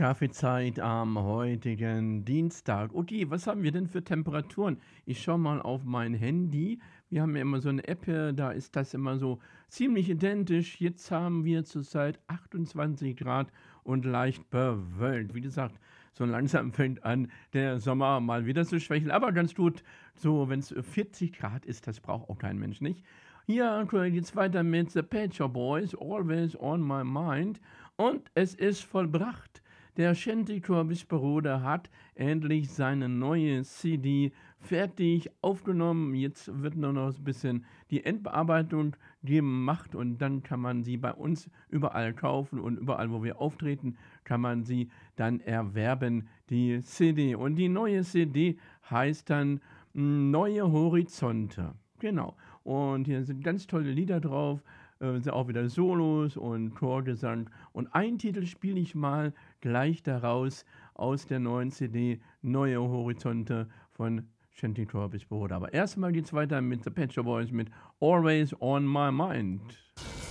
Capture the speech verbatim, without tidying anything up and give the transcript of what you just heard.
Kaffeezeit am heutigen Dienstag. Okay, was haben wir denn für Temperaturen? Ich schaue mal auf mein Handy. Wir haben ja immer so eine App hier, da ist das immer so ziemlich identisch. Jetzt haben wir zurzeit achtundzwanzig Grad und leicht bewölkt. Wie gesagt, so langsam fängt an, der Sommer mal wieder zu schwächeln, aber ganz gut, so wenn es vierzig Grad ist, das braucht auch kein Mensch, nicht? Hier aktuell geht's weiter mit The Pet Shop Boys, Always on My Mind. Und es ist vollbracht. Der Shanty-Tor-Bruder hat endlich seine neue C D fertig aufgenommen. Jetzt wird nur noch ein bisschen die Endbearbeitung gemacht und dann kann man sie bei uns überall kaufen und überall, wo wir auftreten, kann man sie dann erwerben, die C D. Und die neue C D heißt dann mm, Neue Horizonte. Genau. Und hier sind ganz tolle Lieder drauf, äh, sind auch wieder Solos und Chorgesang. Und einen Titel spiele ich mal gleich daraus aus der neuen C D Neue Horizonte von Shanty Torbis Bruder. Aber erstmal geht's weiter mit The Pet Shop Boys mit Always on My Mind.